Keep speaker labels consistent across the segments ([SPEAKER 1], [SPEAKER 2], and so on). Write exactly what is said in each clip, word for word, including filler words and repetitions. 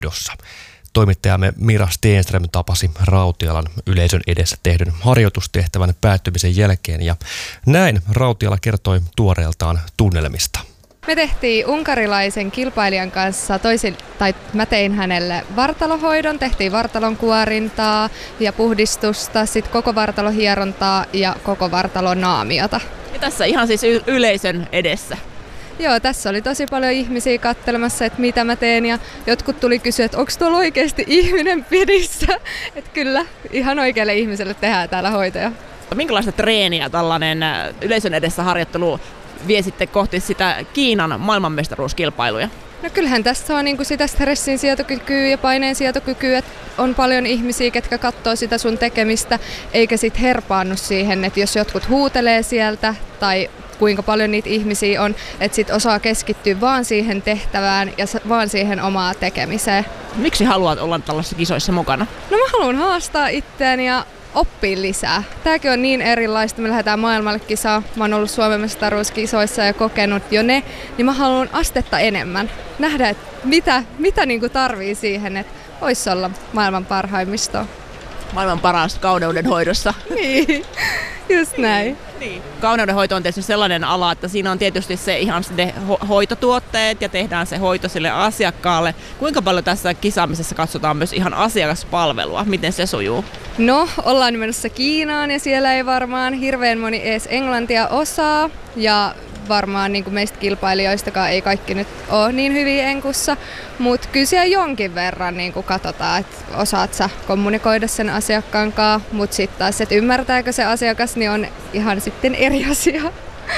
[SPEAKER 1] hoidossa. Toimittajamme Mira Stenström tapasi Rautialan yleisön edessä tehdyn harjoitustehtävän päättymisen jälkeen ja näin Rautiala kertoi tuoreeltaan tunnelmista.
[SPEAKER 2] Me tehtiin unkarilaisen kilpailijan kanssa, toisin, tai mä tein hänelle vartalohoidon, tehtiin vartalon kuorintaa ja puhdistusta, sitten koko vartalohierontaa ja koko vartalon naamiota.
[SPEAKER 3] Ja tässä ihan siis y- yleisön edessä.
[SPEAKER 2] Joo, tässä oli tosi paljon ihmisiä katselemassa, että mitä mä teen ja jotkut tuli kysyä, että onko tuolla oikeasti ihminen pidissä. Että kyllä, ihan oikealle ihmiselle tehdään täällä hoitoja.
[SPEAKER 3] Minkälaista treeniä tällainen yleisön edessä harjoittelu vie sitten kohti sitä Kiinan maailmanmestaruuskilpailuja?
[SPEAKER 2] No kyllähän tässä on niinku sitä stressin sietokykyä ja paineen sietokykyä, että on paljon ihmisiä, ketkä katsoo sitä sun tekemistä, eikä sit herpaannu siihen, että jos jotkut huutelee sieltä tai kuinka paljon niitä ihmisiä on, että sit osaa keskittyä vaan siihen tehtävään ja vaan siihen omaa tekemiseen.
[SPEAKER 3] Miksi haluat olla tällaisissa kisoissa mukana?
[SPEAKER 2] No mä haluan haastaa itseäni ja oppia lisää. Tääkin on niin erilaista, me lähdetään maailmalle kisaan. Mä oon ollut Suomen mestaruuskisoissa ja kokenut jo ne, niin mä haluan astetta enemmän. Nähdä, että mitä, mitä niinku tarvii siihen, että voisi olla maailman parhaimmistoa.
[SPEAKER 3] Maailman paras kauneudenhoidossa.
[SPEAKER 2] Niin, just näin.
[SPEAKER 3] Niin. Kauneudenhoito on tietysti sellainen ala, että siinä on tietysti se ihan ne ho- hoitotuotteet ja tehdään se hoito sille asiakkaalle. Kuinka paljon tässä kisaamisessa katsotaan myös ihan asiakaspalvelua? Miten se sujuu?
[SPEAKER 2] No, ollaan menossa Kiinaan ja siellä ei varmaan hirveän moni edes englantia osaa ja varmaan niin kuin meistä kilpailijoistakaan ei kaikki nyt ole niin hyviä enkussa, mutta kyllä siellä jonkin verran niin kuin katsotaan, että osaat sä kommunikoida sen asiakkaan kanssa, mutta sitten taas, että ymmärtääkö se asiakas, niin on ihan sitten eri asia.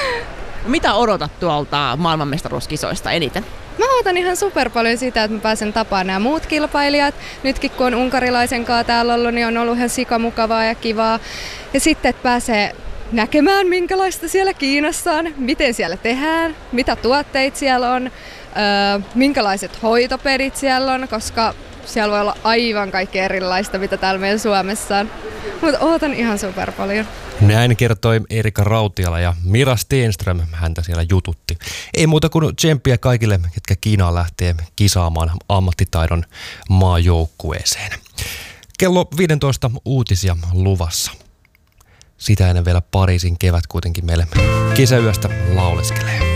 [SPEAKER 3] Mitä odotat tuolta maailmanmestaruuskisoista eniten?
[SPEAKER 2] Mä odotan ihan super paljon sitä, että mä pääsen tapaamaan nämä muut kilpailijat. Nytkin kun on unkarilaisen kanssa täällä ollut, niin on ollut ihan sikamukavaa ja kivaa. Ja sitten, että pääsee näkemään, minkälaista siellä Kiinassa on, miten siellä tehdään, mitä tuotteita siellä on, öö, minkälaiset hoitopedit siellä on, koska siellä voi olla aivan kaikki erilaista, mitä täällä meidän Suomessa on. Mutta ootan ihan super paljon.
[SPEAKER 1] Näin kertoi Erika Rautiala ja Mira Stenström häntä siellä jututti. Ei muuta kuin tsemppiä kaikille, ketkä Kiinaan lähtee kisaamaan ammattitaidon maajoukkueeseen. Kello viisitoista uutisia luvassa. Sitä ennen vielä Pariisin kevät kuitenkin meille kesäyöstä lauleskelee.